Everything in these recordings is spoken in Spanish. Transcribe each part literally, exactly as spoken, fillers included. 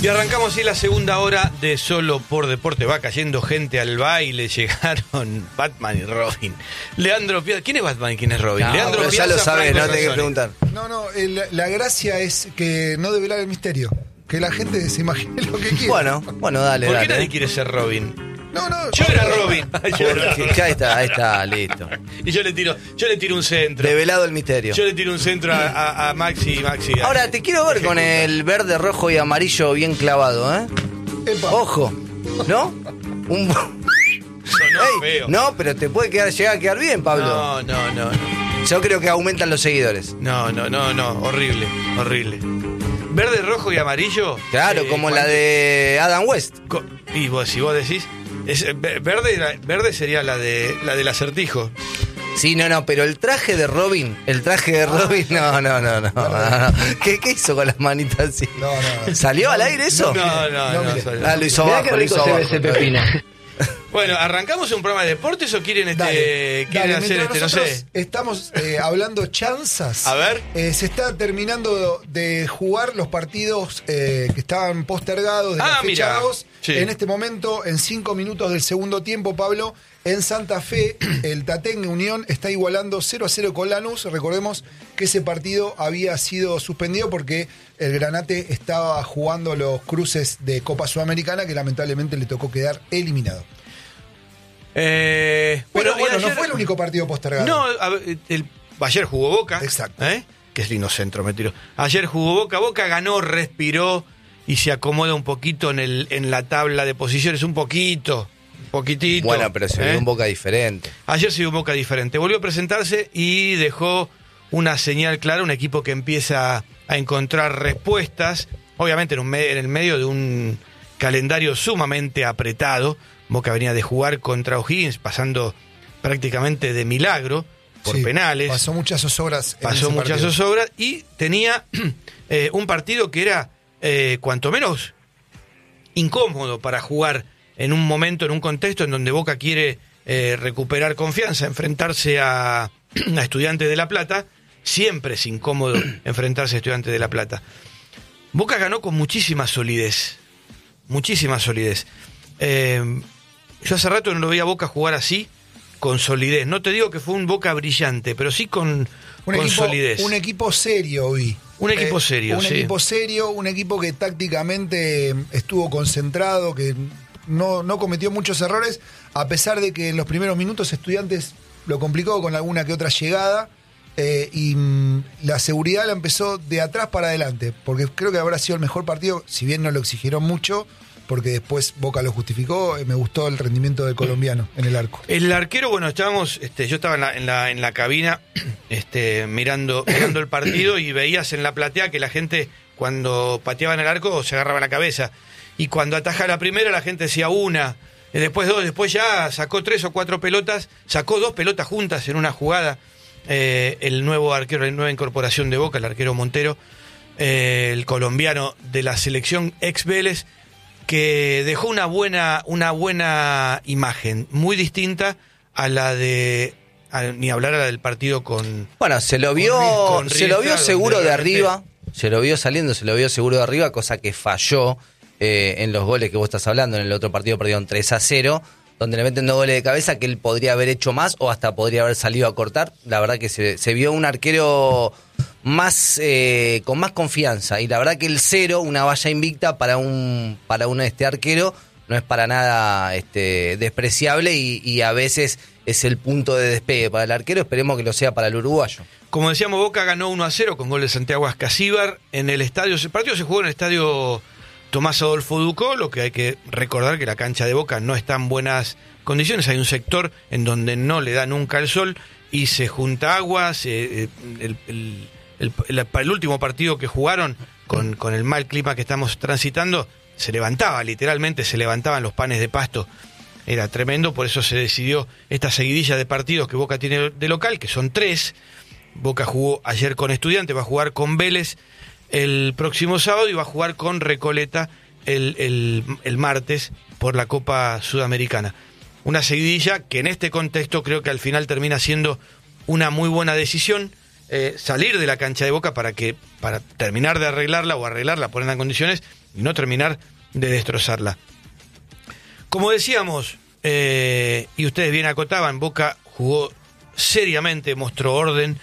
Y arrancamos así la segunda hora de Solo por Deporte. Va cayendo gente al baile. Llegaron Batman y Robin. Leandro Piazza. ¿Quién es Batman y quién es Robin? No, Leandro pero ya Piazza, lo sabes, Franco no tenés que Razzoni. preguntar. No, no, el- la gracia es que no develar el misterio. Que la gente se imagine lo que quiera. Bueno, bueno, dale, ¿Por qué dale. nadie quiere ser Robin? No, no. Yo era Robin. Yo era Porque Robin. ya está, ahí está, listo. Y yo le tiro, yo le tiro un centro. Develado el misterio. Yo le tiro un centro a, a- a Maxi Maxi. Ahora te quiero ver con el verde, rojo y amarillo bien clavado, ¿eh? Epa. Ojo, ¿no? Un... Sonó Ey, feo. no, pero te puede quedar, llegar a quedar bien, Pablo. No, no, no, no. Yo creo que aumentan los seguidores. No, no, no, no. Horrible, horrible. Verde, rojo y amarillo. Claro, eh, como la cuando- de Adam West. Co- Y vos, si vos decís, es, eh, ve- verde, la- verde sería la de la del acertijo. Sí, no, no, pero el traje de Robin, el traje de Robin, no, no, no, no. no, no. ¿Qué, ¿Qué hizo con las manitas así? No, no, no. ¿Salió al aire eso? No, no, no. no, no, mire. solo- Ah, lo hizo Mirá abajo, qué lo rico hizo se ve abajo. ese pepino. Bueno, ¿arrancamos un programa de deportes o quieren este Dale, quieren dale, hacer mientras este, no nosotros sé? estamos eh, hablando chanzas. A ver. Eh, se está terminando de jugar los partidos eh, que estaban postergados de Ah, la fecha mira. dos. Sí. En este momento, en cinco minutos del segundo tiempo, Pablo, en Santa Fe, el Tatengue Unión está igualando cero a cero con Lanús. Recordemos que ese partido había sido suspendido porque el Granate estaba jugando los cruces de Copa Sudamericana, que lamentablemente le tocó quedar eliminado. Eh, Pero y bueno, no ayer- fue el único partido postergado. No, a ver, el, ayer jugó Boca. Exacto. ¿eh? Que es lindo centro, me tiró. Ayer jugó Boca, Boca ganó, respiró y se acomoda un poquito en el en la tabla de posiciones, un poquito, un poquitito. Bueno, pero se ¿eh? vio un Boca diferente. Ayer se vio un Boca diferente. Volvió a presentarse y dejó una señal clara, un equipo que empieza a encontrar respuestas, obviamente en, un me- en el medio de un calendario sumamente apretado. Boca venía de jugar contra O'Higgins, pasando prácticamente de milagro por Sí, penales. Pasó muchas zozobras. en Pasó ese muchas partido. zozobras y tenía eh, un partido que era eh, cuanto menos incómodo para jugar en un momento, en un contexto en donde Boca quiere eh, recuperar confianza, enfrentarse a, a Estudiantes de La Plata. Siempre es incómodo enfrentarse a Estudiantes de La Plata. Boca ganó con muchísima solidez, muchísima solidez. Eh, yo hace rato no lo veía a Boca jugar así, con solidez. No te digo que fue un Boca brillante, pero sí con, Un, con equipo, solidez. un equipo serio hoy. Un equipo serio, Un sí. equipo serio, un equipo que tácticamente estuvo concentrado, que no, no cometió muchos errores, a pesar de que en los primeros minutos Estudiantes lo complicó con alguna que otra llegada. eh, y mm, la seguridad la empezó de atrás para adelante, porque creo que habrá sido el mejor partido, si bien no lo exigieron mucho, porque después Boca lo justificó. eh, Me gustó el rendimiento del colombiano en el arco. El arquero, bueno, estábamos, este, yo estaba en la, en la, en la cabina este, mirando, mirando el partido y veías en la platea que la gente cuando pateaban el arco se agarraba la cabeza. Y cuando ataja la primera la gente decía una, y después dos, después ya sacó tres o cuatro pelotas, sacó dos pelotas juntas en una jugada. Eh, el nuevo arquero, la nueva incorporación de Boca, el arquero Montero, eh, el colombiano de la selección ex Vélez, que dejó una buena, una buena imagen, muy distinta a la de, a- ni hablar a la del partido con... Bueno, se lo vio, con se lo vio Riestra, seguro donde de realmente- arriba, se lo vio saliendo, se lo vio seguro de arriba, cosa que falló eh, en los goles que vos estás hablando. En el otro partido perdieron tres a cero, donde le meten dos goles de cabeza que él podría haber hecho más o hasta podría haber salido a cortar. La verdad que se, se vio un arquero más eh, con más confianza, y la verdad que el cero, una valla invicta para un para un este arquero, no es para nada este despreciable, y, y a veces es el punto de despegue para el arquero. Esperemos que lo sea para el uruguayo. Como decíamos, Boca ganó uno a cero con gol de Santiago Ascasíbar en el estadio. El partido se jugó en el estadio Tomás Adolfo Ducó, lo que hay que recordar que la cancha de Boca no está en buenas condiciones. Hay un sector en donde no le da nunca el sol y se junta agua. Se, el, el, el, el, el último partido que jugaron con, con el mal clima que estamos transitando, se levantaba, literalmente se levantaban los panes de pasto. Era tremendo, por eso se decidió esta seguidilla de partidos que Boca tiene de local, que son tres. Boca jugó ayer con Estudiantes, va a jugar con Vélez el próximo sábado y va a jugar con Recoleta el, el, el martes por la Copa Sudamericana. Una seguidilla que en este contexto creo que al final termina siendo una muy buena decisión. eh, salir de la cancha de Boca para que para terminar de arreglarla o arreglarla, ponerla en condiciones y no terminar de destrozarla. Como decíamos, eh, y ustedes bien acotaban, Boca jugó seriamente, mostró orden,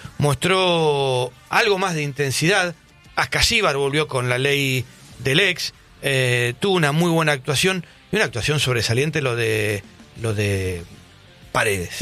mostró algo más de intensidad. Ascasíbar volvió con la ley del ex, eh, tuvo una muy buena actuación y una actuación sobresaliente lo de lo de Paredes.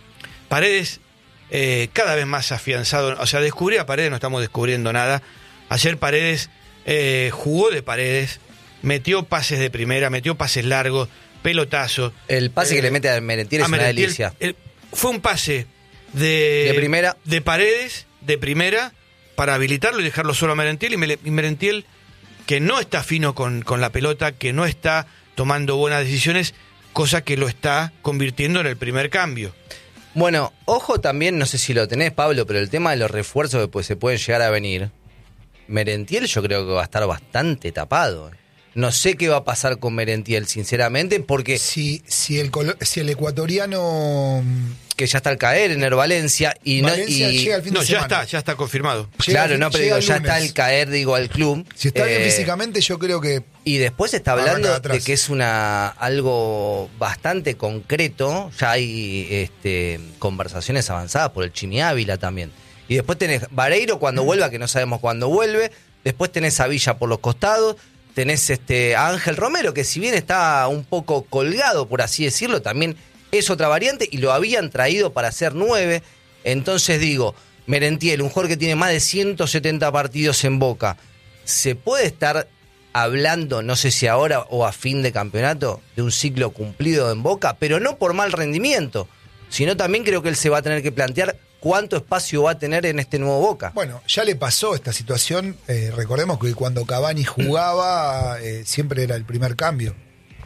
Paredes eh, cada vez más afianzado, o sea, descubrir a Paredes no estamos descubriendo nada. Ayer Paredes eh, jugó de Paredes, metió pases de primera, metió pases largos, pelotazo. El pase eh, que le mete a Merentiel es a una Merentiel, delicia. el- fue un pase de, De primera. de Paredes, de primera, para habilitarlo y dejarlo solo a Merentiel. Y, Mele- y Merentiel, que no está fino con, con la pelota, que no está tomando buenas decisiones, cosa que lo está convirtiendo en el primer cambio. Bueno, ojo también, no sé si lo tenés, Pablo, pero el tema de los refuerzos que pues, se pueden llegar a venir. Merentiel yo creo que va a estar bastante tapado. No sé qué va a pasar con Merentiel, sinceramente, porque Si, si, el, colo- si el ecuatoriano que ya está al caer en el Valencia y no Valencia y llega al fin No, de ya semana. está, ya está confirmado. Llega claro, el- no, pero llega digo, el ya lunes. está al caer, digo, al club. Si está bien Eh, físicamente, yo creo que Y después se está Arranca hablando de de, atrás. que es una algo bastante concreto. Ya hay este, conversaciones avanzadas por el Chimi Ávila también. Y después tenés Vareiro cuando vuelva, que no sabemos cuándo vuelve. Después tenés a Villa por los costados. Tenés este, a Ángel Romero, que si bien está un poco colgado, por así decirlo, también es otra variante y lo habían traído para hacer nueve. Entonces digo, Merentiel, un jugador que tiene más de ciento setenta partidos en Boca, ¿se puede estar hablando, no sé si ahora o a fin de campeonato, de un ciclo cumplido en Boca? Pero no por mal rendimiento, sino también creo que él se va a tener que plantear cuánto espacio va a tener en este nuevo Boca. bueno, ya le pasó esta situación. Eh, recordemos que cuando Cavani jugaba, eh, siempre era el primer cambio.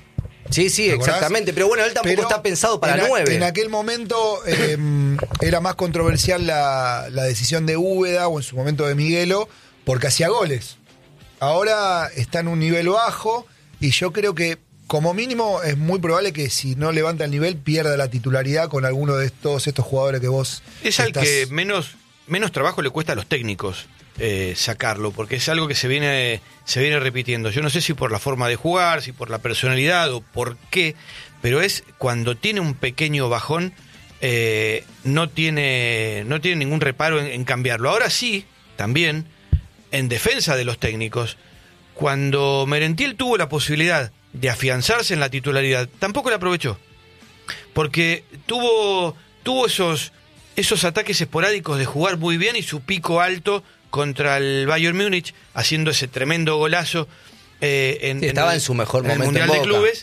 Sí, sí, ¿Te acordás? exactamente. Pero bueno, él tampoco Pero está pensado para en a- nueve. En aquel momento eh, era más controversial la, la decisión de Úbeda o en su momento de Miguelo, porque hacía goles. Ahora está en un nivel bajo y yo creo que como mínimo es muy probable que si no levanta el nivel pierda la titularidad con alguno de todos estos jugadores que vos Es al estás- que menos, menos trabajo le cuesta a los técnicos eh, sacarlo, porque es algo que se viene, se viene repitiendo. Yo no sé si por la forma de jugar, si por la personalidad o por qué, pero es cuando tiene un pequeño bajón, eh, no tiene, no tiene ningún reparo en, en cambiarlo. Ahora sí, también, en defensa de los técnicos, cuando Merentiel tuvo la posibilidad de afianzarse en la titularidad, tampoco la aprovechó. Porque tuvo, tuvo esos, esos ataques esporádicos de jugar muy bien y su pico alto contra el Bayern Múnich, haciendo ese tremendo golazo eh, en, Sí, estaba el, en su mejor en el momento en Mundial de Boca. Clubes,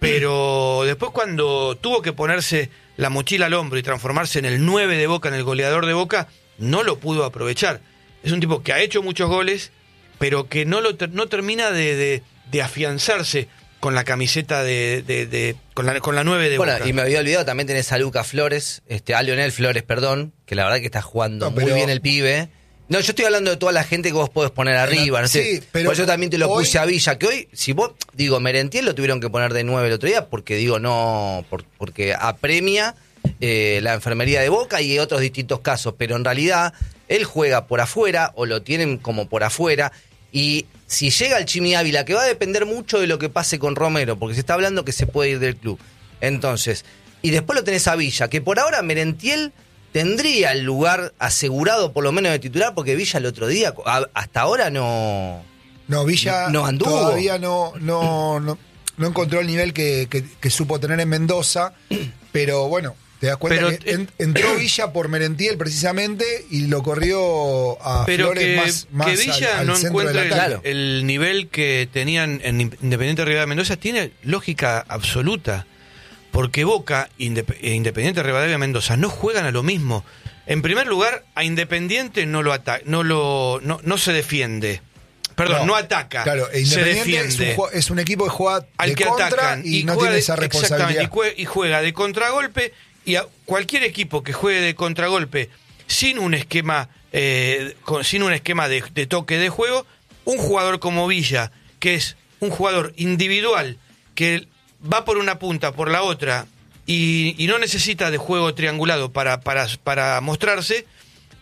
pero después cuando tuvo que ponerse la mochila al hombro y transformarse en el nueve de Boca, en el goleador de Boca, no lo pudo aprovechar. Es un tipo que ha hecho muchos goles, pero que no, lo ter- no termina de, de, de afianzarse con la camiseta de, de, de- con la con la nueve de Bueno, Boca. y me había olvidado, también tenés a Lucas Flores, este, a Lionel Flores, perdón, que la verdad que está jugando No, muy pero- bien el pibe. No, yo estoy hablando de toda la gente que vos podés poner arriba, no sé. sí, pero Pues yo también te lo hoy- puse a Villa, que hoy, si vos, digo, Merentiel lo tuvieron que poner de nueve el otro día, porque digo, no, por- porque apremia eh, la enfermería de Boca y otros distintos casos, pero en realidad él juega por afuera, o lo tienen como por afuera, y si llega el Chimi Ávila, que va a depender mucho de lo que pase con Romero, porque se está hablando que se puede ir del club. Entonces, y después lo tenés a Villa, que por ahora Merentiel tendría el lugar asegurado por lo menos de titular, porque Villa el otro día, a- hasta ahora no... No, Villa No anduvo. todavía no, no, no, no encontró el nivel que, que- que supo tener en Mendoza, pero bueno, te das cuenta Pero, que en- entró Villa por Merentiel precisamente y lo corrió a pero Flores que, más, más que al- Villa al no centro encuentre del el, ataque. el nivel que tenían en Independiente Rivadavia Mendoza tiene lógica absoluta. Porque Boca Indep- e Independiente Rivadavia Mendoza no juegan a lo mismo. En primer lugar, a Independiente no lo ata- no lo no, no se defiende. Perdón, no, ataca. Claro, e se Independiente es defiende. un, ju- es un equipo que juega Al de que contra atacan y, no juega tiene de- esa responsabilidad. exactamente, y, jue- y juega de contragolpe, y a cualquier equipo que juegue de contragolpe sin un esquema eh, con- sin un esquema de, de toque de juego, un jugador como Villa, que es un jugador individual que va por una punta, por la otra y, y no necesita de juego triangulado para, para, para mostrarse,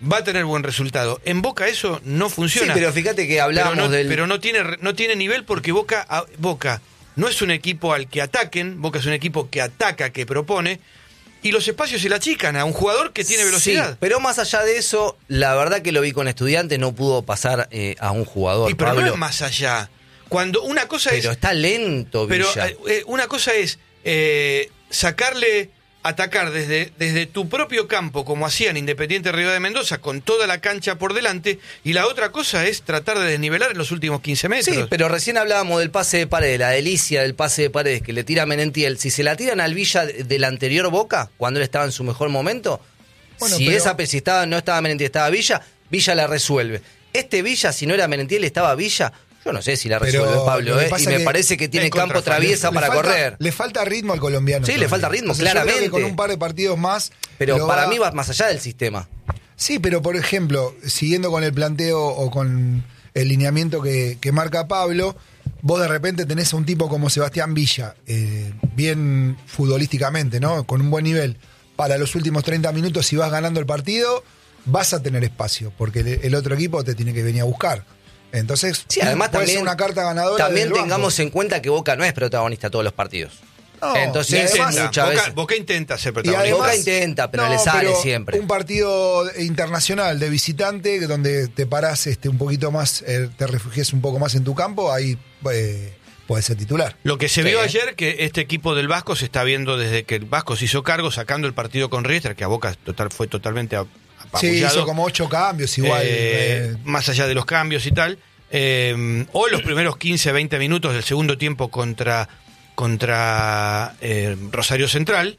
va a tener buen resultado. En Boca eso no funciona. Sí, pero fíjate que hablábamos pero no, del... Pero no tiene, no tiene nivel porque Boca, a, Boca no es un equipo al que ataquen, Boca es un equipo que ataca, que propone, y los espacios se le achican a un jugador que tiene velocidad. Sí, pero más allá de eso, la verdad que lo vi con Estudiantes, no pudo pasar eh, a un jugador. Y pero Pablo. no es más allá. Cuando una cosa pero es... está lento, Pero Villa. eh, una cosa es eh, sacarle, atacar desde, desde tu propio campo, como hacían Independiente Río de Mendoza, con toda la cancha por delante, y la otra cosa es tratar de desnivelar en los últimos quince metros. Sí, pero recién hablábamos del pase de Paredes, la delicia del pase de Paredes que le tira a Menentiel. Si se la tiran al Villa de la anterior Boca, cuando él estaba en su mejor momento, Bueno, si pero- esa si estaba, no estaba Menentiel, estaba Villa, Villa la resuelve. Este Villa, si no era Menentiel, estaba Villa, yo no sé si la Pero resuelve Pablo, lo que ¿eh? pasa Y me que parece que tiene en campo contrafase. traviesa Le para falta- correr. Le falta ritmo al colombiano. Sí, le todavía. falta ritmo, Entonces, yo creo claramente. que con un par de partidos más. Pero lo para va- mí va más allá del sistema. Sí, pero por ejemplo, siguiendo con el planteo o con el lineamiento que, que marca Pablo, vos de repente tenés a un tipo como Sebastián Villa, eh, bien futbolísticamente, ¿no? Con un buen nivel. Para los últimos treinta minutos, si vas ganando el partido, vas a tener espacio, porque el, el otro equipo te tiene que venir a buscar. Entonces, Sí, además puede también, ser una carta ganadora. también del banco. tengamos en cuenta que Boca no es protagonista todos los partidos. No, Entonces, y además- Intenta, muchas Boca, veces... Boca intenta ser Y protagonista. además- Boca intenta, pero le sale pero siempre. Un partido internacional de visitante donde te parás este, un poquito más, eh, te refugies un poco más en tu campo, ahí eh, puedes ser titular. Lo que se Sí. vio ayer, que este equipo del Vasco se está viendo desde que el Vasco se hizo cargo, sacando el partido con Riestra, que a Boca total, fue totalmente ap- Sí, apabullado. hizo como ocho cambios igual. Eh, eh, más allá de los cambios y tal. Eh, o los primeros quince, veinte minutos del segundo tiempo contra, contra eh, Rosario Central,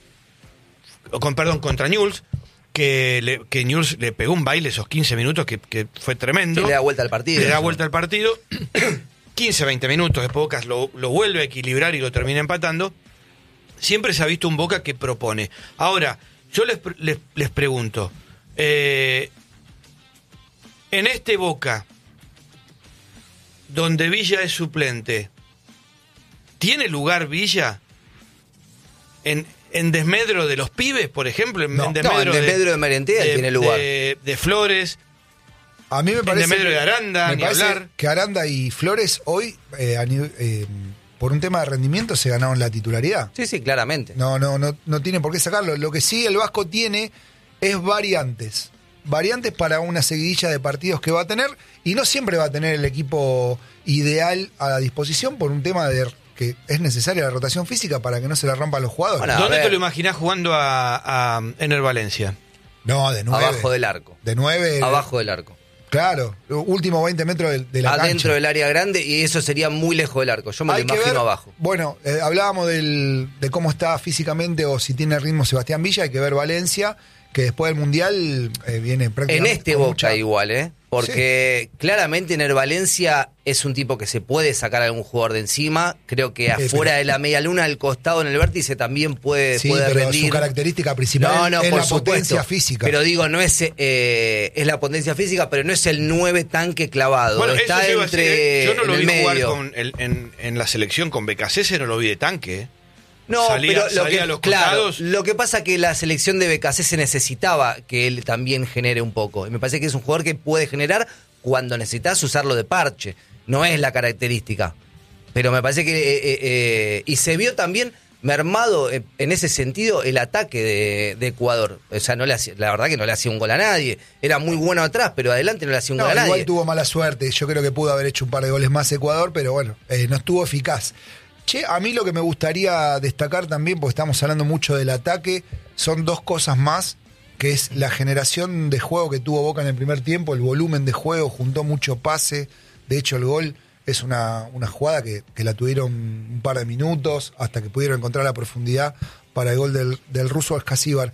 o con, perdón, contra Newell's, que, le, que Newell's le pegó un baile esos quince minutos que, que fue tremendo. Sí, le da vuelta al partido. Le da vuelta al partido. quince, veinte minutos, después Boca lo, lo vuelve a equilibrar y lo termina empatando. Siempre se ha visto un Boca que propone. Ahora, yo les, les, les pregunto, eh, en este Boca, donde Villa es suplente, ¿tiene lugar Villa en, en desmedro de los pibes, por ejemplo? En, No. en No, en desmedro de Merentiel tiene lugar. De, de Flores, a mí me parece. desmedro que- de Aranda, me ni parece hablar. que Aranda y Flores hoy, eh, a nivel- eh, por un tema de rendimiento, se ganaron la titularidad. Sí, sí, claramente. No, no, no, no tiene por qué sacarlo. Lo que sí el Vasco tiene es variantes. Variantes para una seguidilla de partidos que va a tener, y no siempre va a tener el equipo ideal a la disposición por un tema de que es necesaria la rotación física para que no se la rompan los jugadores. Bueno, A ¿Dónde ver. te lo imaginás jugando a, a Ener Valencia? no, de nueve. Abajo del arco. De nueve. Abajo del arco. Claro, último veinte metros de, de la Adentro cancha. del área grande y eso sería muy lejos del arco. Yo me Hay lo que imagino ver- abajo. Bueno, eh, hablábamos del, de cómo está físicamente o si tiene ritmo Sebastián Villa. Hay que ver Valencia, que después del Mundial eh, viene En prácticamente este con Boca mucha- igual, ¿eh? Porque claramente Ener Valencia es un tipo que se puede sacar a algún jugador de encima. Creo que pero- afuera de la media luna, al costado en el vértice, también puede, Sí, puede pero rendir. su característica principal No, no, es por la supuesto. potencia física. Pero digo, no es eh, es la potencia física, pero no es el nueve tanque clavado. Bueno, Está eso se iba a decir, entre ¿eh? Yo no lo en el vi jugar medio. con el- en, en la selección con Becasese, no lo vi de tanque. ¿eh? No, Salía- pero lo salía que, a los claro, costados. lo que pasa que la selección de B K C se necesitaba que él también genere un poco. Y me parece que es un jugador que puede generar cuando necesitas usarlo de parche. No es la característica. Pero me parece que... eh, eh, eh, y se vio también mermado eh, en ese sentido el ataque de, de Ecuador. O sea, no le hacía, la verdad que no le hacía un gol a nadie. Era muy bueno atrás, pero adelante no le hacía un No, gol a igual nadie. tuvo mala suerte. Yo creo que pudo haber hecho un par de goles más Ecuador, pero bueno, eh, no estuvo eficaz. Che, a mí lo que me gustaría destacar también, porque estamos hablando mucho del ataque, son dos cosas más, que es la generación de juego que tuvo Boca en el primer tiempo, el volumen de juego, juntó mucho pase. De hecho, el gol es una, una jugada que, que la tuvieron un par de minutos hasta que pudieron encontrar la profundidad para el gol del, del ruso Ascasíbar.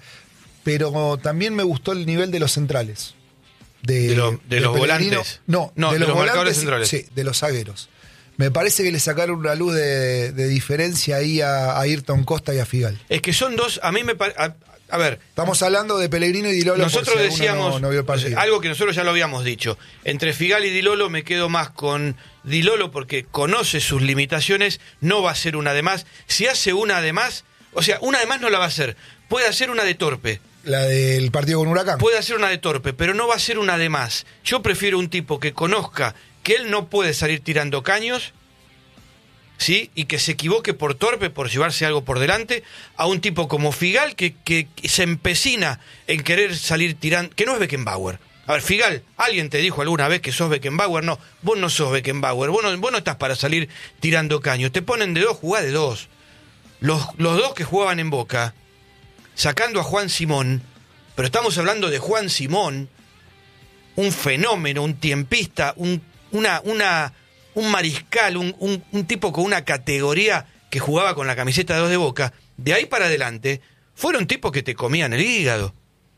Pero también me gustó el nivel de los centrales. De, De lo- de de los Pellegrino. volantes. No, No, de de los, los marcadores volantes, centrales. Sí, de los zagueros. Me parece que le sacaron una luz de, de diferencia ahí a, a Ayrton Costa y a Figal. Es que son dos, a mí me parece... A, a ver, Estamos hablando de Pellegrino y Di Lolo. nosotros por si alguno decíamos no, no vio el partido. algo que nosotros ya lo habíamos dicho. Entre Figal y Di Lolo me quedo más con Di Lolo porque conoce sus limitaciones, no va a ser una de más. Si hace una de más, o sea, una de más no la va a hacer. Puede hacer una de torpe, La del partido con Huracán. Puede hacer una de torpe, pero no va a ser una de más. Yo prefiero un tipo que conozca que él no puede salir tirando caños, ¿sí? Y que se equivoque por torpe, por llevarse algo por delante, a un tipo como Figal que, que, que se empecina en querer salir tirando, que no es Beckenbauer. A ver, Figal, ¿alguien te dijo alguna vez que sos Beckenbauer? No, vos no sos Beckenbauer, vos no, vos no estás para salir tirando caños. Te ponen de dos, jugá de dos. Los, los dos que jugaban en Boca, sacando a Juan Simón, pero estamos hablando de Juan Simón, un fenómeno, un tiempista, un, una, una, un mariscal, un, un, un tipo con una categoría que jugaba con la camiseta de dos de Boca. De ahí para adelante, fueron tipos que te comían el hígado.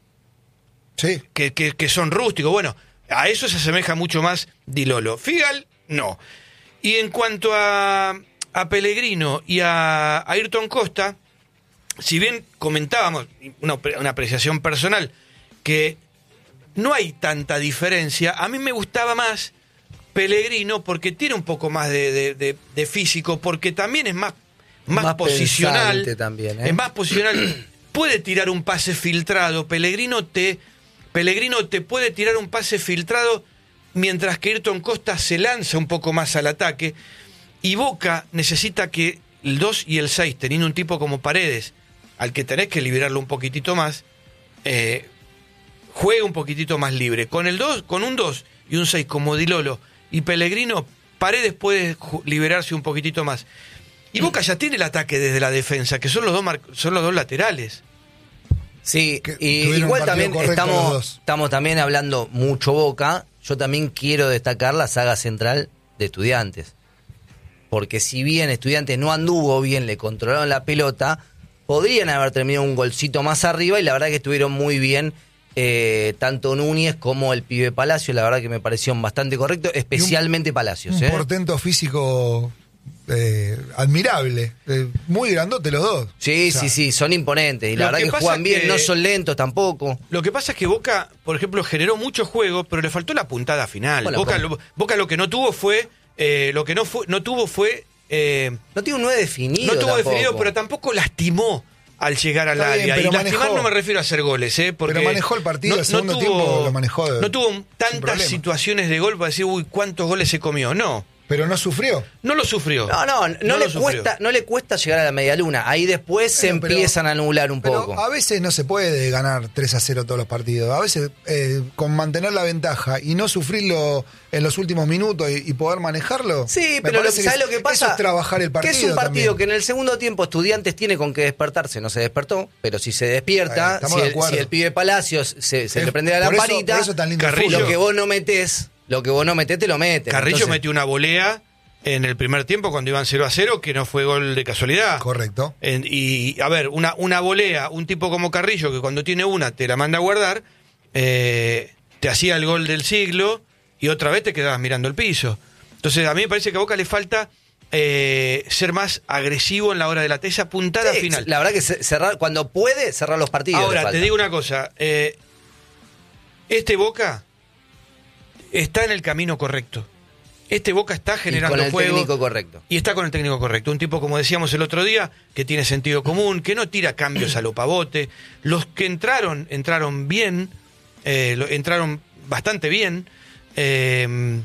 Sí. Que, que, que son rústicos. Bueno, a eso se asemeja mucho más Di Lolo. Figal, no. Y en cuanto a, a Pellegrino y a, a Ayrton Costa, si bien comentábamos, una, una apreciación personal, que no hay tanta diferencia, a mí me gustaba más Pellegrino porque tiene un poco más de, de, de, de físico, porque también es más, más, más posicional. También, ¿eh? Es más posicional. Puede tirar un pase filtrado. Pellegrino te... Pellegrino te puede tirar un pase filtrado mientras que Ayrton Costa se lanza un poco más al ataque, y Boca necesita que el dos y el seis, teniendo un tipo como Paredes, al que tenés que liberarlo un poquitito más, eh, juegue un poquitito más libre. Con el dos, con un dos y un seis como Di Lolo y Pellegrino, Paredes puede liberarse un poquitito más. Y Boca ya tiene el ataque desde la defensa, que son los dos, mar- son los dos laterales. Sí, Que y tuvieron igual un partido también correcto los estamos, dos. estamos también hablando mucho Boca. Yo también quiero destacar la saga central de Estudiantes. Porque si bien Estudiantes no anduvo bien, le controlaron la pelota, podrían haber terminado un golcito más arriba, y la verdad que estuvieron muy bien eh, tanto Núñez como el pibe Palacios. La verdad que me parecieron bastante correctos, especialmente un, Palacios. Un ¿eh? portento físico eh, admirable. Eh, muy grandote los dos. Sí, O sea, sí, sí, son imponentes. Y lo la verdad que que, pasa juegan bien, que- no son lentos tampoco. Lo que pasa es que Boca, por ejemplo, generó mucho juego, pero le faltó la puntada final. Bueno, Boca, pero- lo, Boca lo que no tuvo fue, eh, lo que no fue, no tuvo fue, eh, No tiene un nueve definido. no tuvo tampoco. definido, pero tampoco lastimó al llegar al Está bien, área. pero Y lastimar manejó. no me refiero a hacer goles, ¿eh? Porque Pero manejó el partido, el segundo tiempo lo manejó de- no tuvo sin tantas problema. situaciones de gol para decir, uy, cuántos goles se comió. No, Pero no sufrió. no lo sufrió. No, no, no, lo le sufrió. cuesta, no le cuesta llegar a la media luna. Ahí después se Bueno, pero- empiezan a anular un Pero poco. a veces no se puede ganar tres a cero todos los partidos. A veces eh, con mantener la ventaja y no sufrirlo en los últimos minutos y, y poder manejarlo. Sí, me pero lo, parece que ¿sabes es- lo que pasa? Eso es trabajar el partido. Que es un partido también. que en el segundo tiempo Estudiantes tiene con qué despertarse. No se despertó, pero si se Eh, despierta, estamos si de el, acuerdo. si el pibe Palacios se, se Es- le prende la por eso- lamparita, por eso tan lindo el Carrillo- fútbol. lo que vos no metés, lo que vos no metés te lo metes. Carrillo Entonces, metió una volea en el primer tiempo cuando iban cero a cero, que no fue gol de casualidad. Correcto. En- y, a ver, una, una volea, un tipo como Carrillo, que cuando tiene una te la manda a guardar, eh, te hacía el gol del siglo y otra vez te quedabas mirando el piso. Entonces, a mí me parece que a Boca le falta eh, ser más agresivo en la hora de la esa puntada sí, final. La verdad que ce- cerrar, cuando puede, cerrar los partidos. le Ahora, falta. te digo una cosa. eh, este Boca está en el camino correcto. Este Boca está Y generando con el juego. técnico correcto. Y está con el técnico correcto. Un tipo, como decíamos el otro día, que tiene sentido común, que no tira cambios a lo pavote. Los que entraron, entraron bien, eh, lo- entraron bastante bien. eh,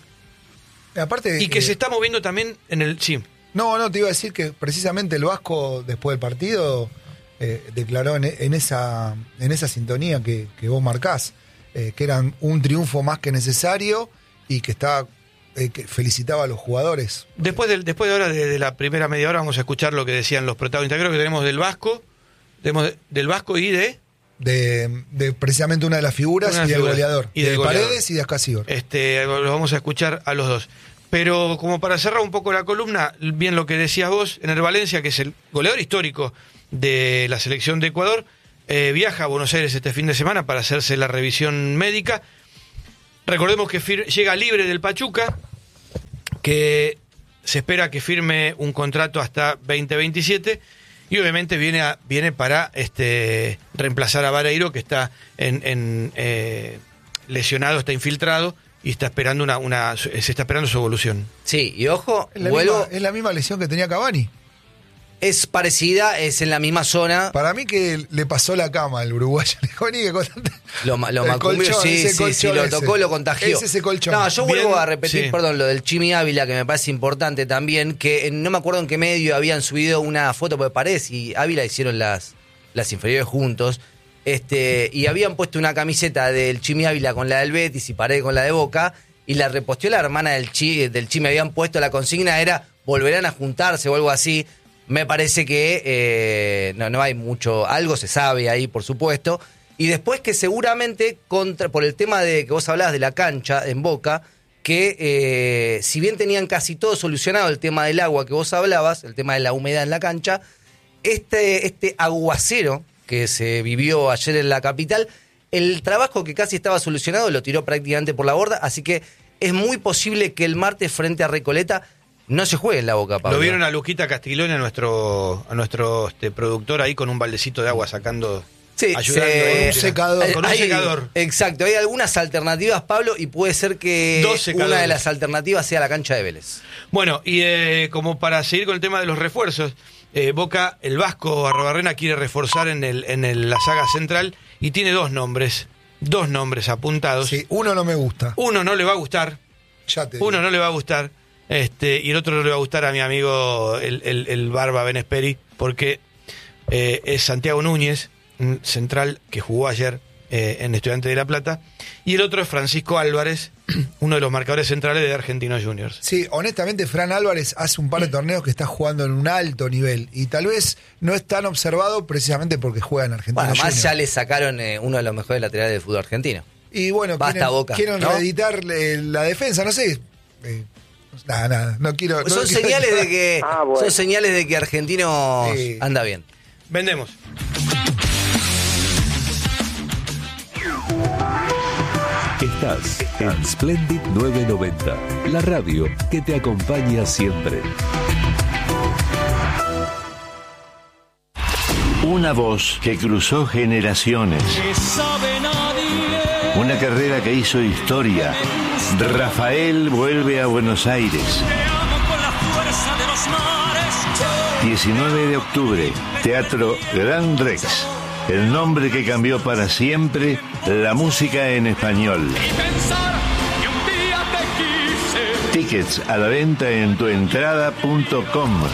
Aparte, y que eh, se está moviendo también en el... Sí, No, no, te iba a decir que precisamente el Vasco, después del partido, eh, declaró en, en esa en esa sintonía que, que vos marcás, eh, que era un triunfo más que necesario y que estaba eh, que felicitaba a los jugadores. después, del, después de ahora, de, de la primera media hora, vamos a escuchar lo que decían los protagonistas. Creo que tenemos del Vasco, tenemos de- del Vasco y de... De, de precisamente una de las figuras Una de las y del figuras. goleador. Y del de goleador. Paredes y de Ascasíbar. Este, los vamos a escuchar a los dos. Pero como para cerrar un poco la columna, bien lo que decías vos, Ener Valencia, que es el goleador histórico de la selección de Ecuador, eh, viaja a Buenos Aires este fin de semana para hacerse la revisión médica. Recordemos que fir- llega libre del Pachuca, que se espera que firme un contrato hasta veinte veintisiete y obviamente viene a, viene para este reemplazar a Vareiro, que está en, en, eh, lesionado, está infiltrado y está esperando una, una se está esperando su evolución. Sí, y ojo, Es la, vuelvo. misma, es la misma lesión que tenía Cavani. Es parecida, es en la misma zona. Para mí que le pasó la cama al uruguayo. Lo, lo macumbió, sí, sí, sí, lo tocó, lo contagió. Es ese colchón. No, yo vuelvo Bien, a repetir, sí. perdón, lo del Chimi Ávila, que me parece importante también, que no me acuerdo en qué medio habían subido una foto, porque Paredes y Ávila hicieron las, las inferiores juntos, este, y habían puesto una camiseta del Chimi Ávila con la del Betis y Paredes con la de Boca, y la reposteó la hermana del Chi, del Chimi, habían puesto la consigna, era volverán a juntarse o algo así. Me parece que eh, no, no hay mucho, algo se sabe ahí, por supuesto. Y después que seguramente, contra, por el tema de que vos hablabas de la cancha en Boca, que eh, si bien tenían casi todo solucionado el tema del agua que vos hablabas, el tema de la humedad en la cancha, este, este aguacero que se vivió ayer en la capital, el trabajo que casi estaba solucionado lo tiró prácticamente por la borda, así que es muy posible que el martes frente a Recoleta no se juegue en la Boca, Pablo. Lo vieron a Luquita Castiglione, a nuestro, a nuestro este, productor ahí con un baldecito de agua sacando, sí, ayudando. se, Con un secador. Con un hay, secador. Exacto, hay algunas alternativas, Pablo, y puede ser que Dos secadores. una de las alternativas sea la cancha de Vélez. Bueno, y eh, como para seguir con el tema de los refuerzos, eh, Boca, el Vasco Arrobarrena quiere reforzar en, el, en el, la saga central y tiene dos nombres, dos nombres apuntados. Sí, uno no me gusta. Uno no le va a gustar, Ya te digo. uno no le va a gustar. Este, y el otro no le va a gustar a mi amigo el, el, el Barba Benesperi, porque eh, es Santiago Núñez, un central que jugó ayer eh, en Estudiantes de La Plata, y el otro es Francisco Álvarez, uno de los marcadores centrales de Argentinos Juniors. Sí, honestamente, Fran Álvarez hace un par de torneos que está jugando en un alto nivel y tal vez no es tan observado precisamente porque juega en Argentina. Bueno, además Junior. ya le sacaron eh, uno de los mejores laterales del fútbol argentino. Y bueno, Basta, quieren, Boca, quieren ¿no? reeditar eh, la defensa, no sé. Eh, nada, nada, no quiero. no son quiero- señales de que Ah, bueno. son señales de que Argentinos Sí. anda bien. Vendemos. Estás en Splendid novecientos noventa, la radio que te acompaña siempre. Una voz que cruzó generaciones. Una carrera que hizo historia. Rafael vuelve a Buenos Aires. diecinueve de octubre, Teatro Gran Rex. El nombre que cambió para siempre la música en español. Tickets a la venta en tuentrada punto com.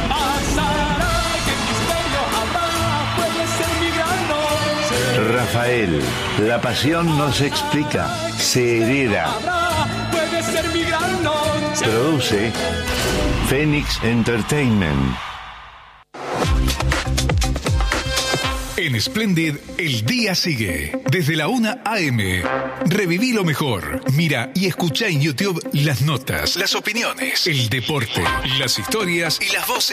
Rafael, la pasión no se explica, se hereda. Produce Phoenix Entertainment. En Splendid, el día sigue. Desde la una a eme. Reviví lo mejor. Mira y escucha en YouTube las notas, las opiniones, el deporte, las historias y las voces.